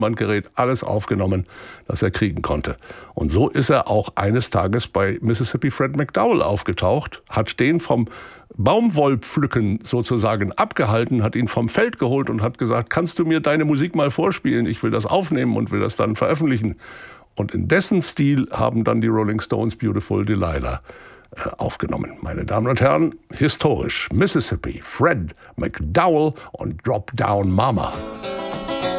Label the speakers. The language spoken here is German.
Speaker 1: Tonbandgerät alles aufgenommen, das er kriegen konnte. Und so ist er auch eines Tages bei Mississippi Fred McDowell aufgetaucht, hat den vom Baumwollpflücken sozusagen abgehalten, hat ihn vom Feld geholt und hat gesagt, kannst du mir deine Musik mal vorspielen? Ich will das aufnehmen und will das dann veröffentlichen. Und in dessen Stil haben dann die Rolling Stones Beautiful Delilah aufgenommen. Meine Damen und Herren, historisch Mississippi, Fred McDowell und Drop Down Mama.